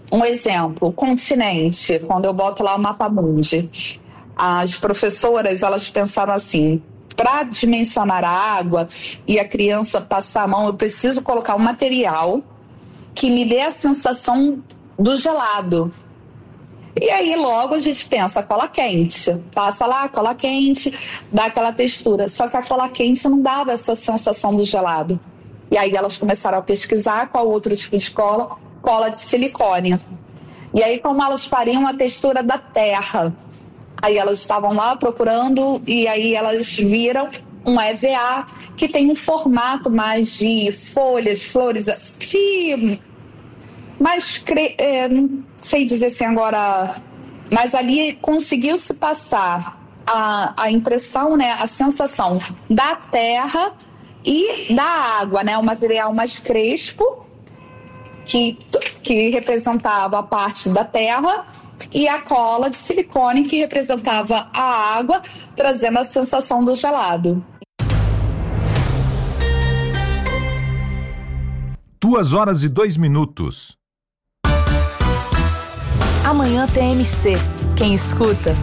Um exemplo, continente, quando eu boto lá o mapa mundi, as professoras, elas pensaram assim: para dimensionar a água e a criança passar a mão, eu preciso colocar um material que me dê a sensação do gelado. E aí logo a gente pensa, cola quente. Passa lá, cola quente, dá aquela textura. Só que a cola quente não dava essa sensação do gelado. E aí elas começaram a pesquisar qual outro tipo de cola, cola de silicone. E aí como elas fariam a textura da terra. Aí elas estavam lá procurando e aí elas viram um EVA que tem um formato mais de folhas, flores, de mas não sei dizer assim agora, mas ali conseguiu-se passar a impressão, né, a sensação da terra e da água, né, o material mais crespo que representava a parte da terra e a cola de silicone que representava a água, trazendo a sensação do gelado. 2h02. Amanhã TMC. Quem escuta